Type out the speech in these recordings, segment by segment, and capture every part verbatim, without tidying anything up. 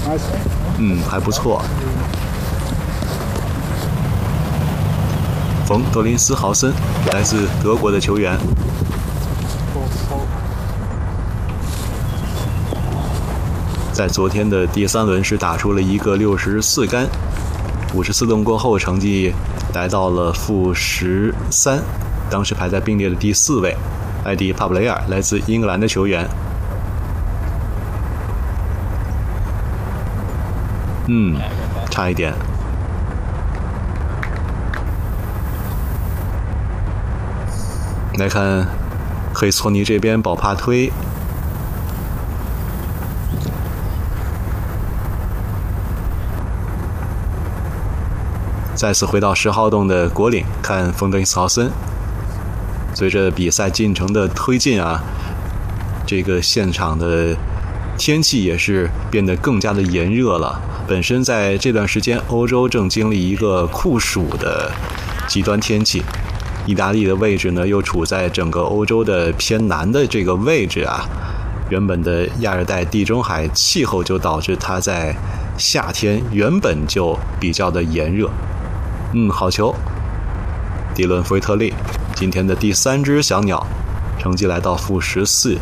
嗯，还不错。冯·德林斯豪森，来自德国的球员。在昨天的第三轮是打出了一个六十四杆，五十四洞过后成绩来到了负十三，当时排在并列的第四位。艾迪·帕布雷尔，来自英格兰的球员。嗯，差一点。来看黑索尼这边保帕推。再次回到十号洞的果岭，看冯德林斯豪森。随着比赛进程的推进啊，这个现场的天气也是变得更加的炎热了。本身在这段时间，欧洲正经历一个酷暑的极端天气。意大利的位置呢，又处在整个欧洲的偏南的这个位置啊。原本的亚热带地中海气候就导致它在夏天原本就比较的炎热。嗯，好球！迪伦·弗瑞特利，今天的第三只小鸟，成绩来到负十四。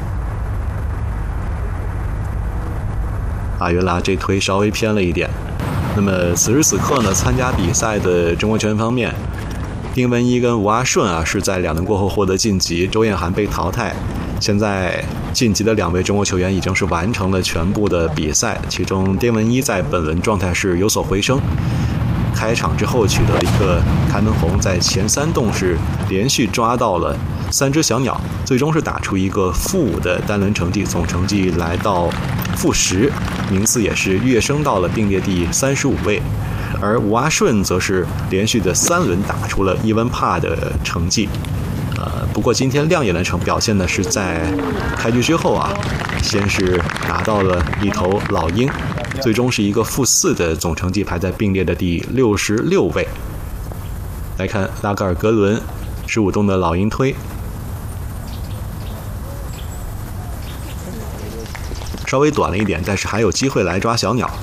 阿约拉这推稍微偏了一点。那么此时此刻呢，参加比赛的中国球员方面，丁文一跟吴阿顺啊是在两轮过后获得晋级，周艳涵被淘汰。现在晋级的两位中国球员已经是完成了全部的比赛，其中丁文一在本轮状态是有所回升。开场之后取得了一个开门红，在前三洞是连续抓到了三只小鸟，最终是打出一个负五的单轮成绩，总成绩来到负十，名次也是跃升到了并列第三十五位。而吴阿顺则是连续的三轮打出了伊文帕的成绩。呃，不过今天亮眼的成表现呢，是在开局之后啊，先是拿到了一头老鹰。最终是一个负四的总成绩，排在并列的第六十六位。来看拉格尔格伦十五洞的老鹰推，稍微短了一点，但是还有机会来抓小鸟。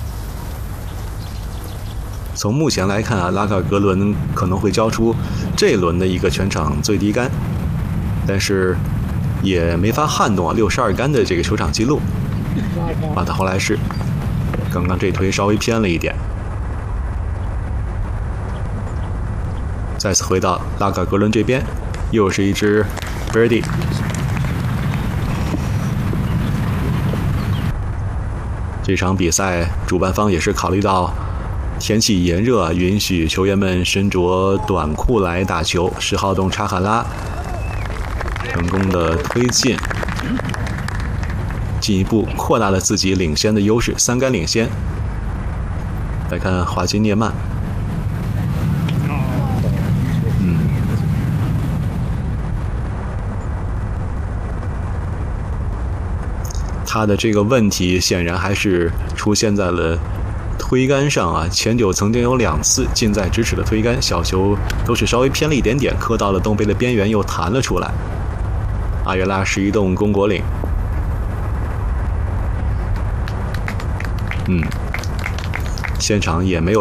从目前来看啊，拉格尔格伦可能会交出这一轮的一个全场最低杆，但是也没法撼动啊六十二杆的这个球场纪录。马特豪莱士。刚刚这推稍微偏了一点，再次回到拉格尔格伦这边，又是一只 birdie。这场比赛主办方也是考虑到天气炎热，允许球员们身着短裤来打球。十号洞查卡拉成功的推进。进一步扩大了自己领先的优势，三杆领先。来看华金涅曼，嗯，他的这个问题显然还是出现在了推杆上啊。前九曾经有两次近在咫尺的推杆，小球都是稍微偏了一点点，磕到了洞杯的边缘，又弹了出来。阿约拉十一洞攻果岭。嗯，现场也没有